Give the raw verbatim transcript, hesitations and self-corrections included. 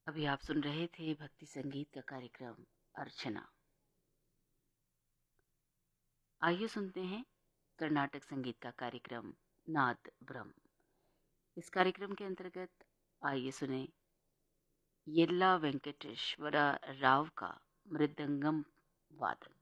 अभी आप सुन रहे थे भक्ति संगीत का कार्यक्रम अर्चना। आइए सुनते हैं कर्नाटक संगीत का कार्यक्रम नाद ब्रह्म। इस कार्यक्रम के अंतर्गत आइए सुने येल्ला वेंकटेश्वरा राव का मृदंगम वादन।